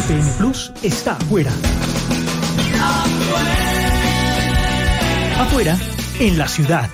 FM Plus está afuera. Afuera, en la ciudad.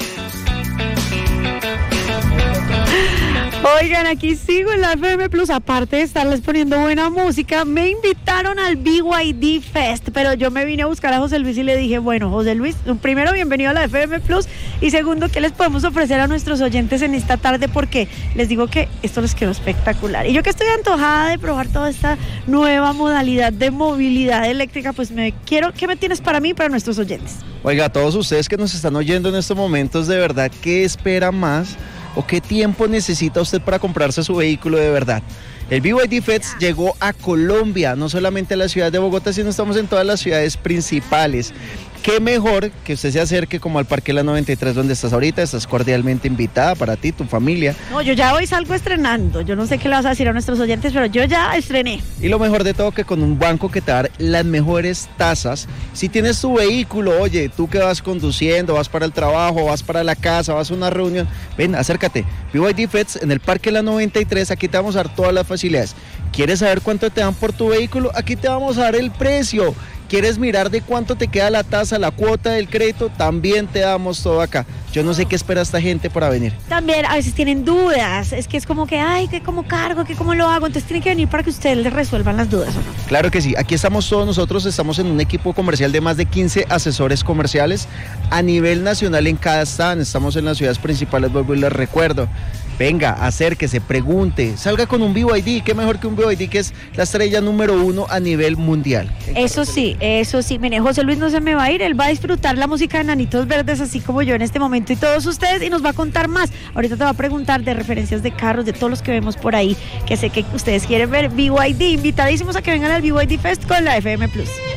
Oigan, aquí sigo en la FM Plus, aparte de estarles poniendo buena música, me invitaron al BYD Fest, pero yo me vine a buscar a José Luis y le dije, bueno, José Luis, primero, bienvenido a la FM Plus, y segundo, ¿qué les podemos ofrecer a nuestros oyentes en esta tarde? Porque les digo que esto les quedó espectacular. Y yo que estoy antojada de probar toda esta nueva modalidad de movilidad eléctrica, pues ¿qué me tienes para mí y para nuestros oyentes? Oiga, a todos ustedes que nos están oyendo en estos momentos, de verdad, ¿qué espera más? ¿O qué tiempo necesita usted para comprarse su vehículo de verdad? El BYD Fest llegó a Colombia, no solamente a la ciudad de Bogotá, sino estamos en todas las ciudades principales. Qué mejor que usted se acerque como al Parque La 93, donde estás ahorita, estás cordialmente invitada para ti, tu familia. No, yo ya hoy salgo estrenando, yo no sé qué le vas a decir a nuestros oyentes, pero yo ya estrené. Y lo mejor de todo, que con un banco que te va a dar las mejores tasas. Si tienes tu vehículo, oye, tú que vas conduciendo, vas para el trabajo, vas para la casa, vas a una reunión, ven, acércate. BYD Fest en el Parque La 93, aquí te vamos a dar todas las facilidades. ¿Quieres saber cuánto te dan por tu vehículo? Aquí te vamos a dar el precio. ¿Quieres mirar de cuánto te queda la tasa, la cuota del crédito? También te damos todo acá. Yo no sé qué espera esta gente para venir. También a veces tienen dudas, es que es como que, ay, que cómo cargo, que cómo lo hago, entonces tienen que venir para que ustedes les resuelvan las dudas, ¿o no? Claro que sí, aquí estamos todos nosotros, estamos en un equipo comercial de más de 15 asesores comerciales a nivel nacional en cada stand, estamos en las ciudades principales, vuelvo y les recuerdo. Venga, acérquese, pregunte, salga con un BYD, qué mejor que un BYD que es la estrella número 1 a nivel mundial. Eso sí, mire, José Luis no se me va a ir, él va a disfrutar la música de Nanitos Verdes así como yo en este momento y todos ustedes y nos va a contar más. Ahorita te va a preguntar de referencias de carros, de todos los que vemos por ahí, que sé que ustedes quieren ver BYD, invitadísimos a que vengan al BYD Fest con la FM Plus.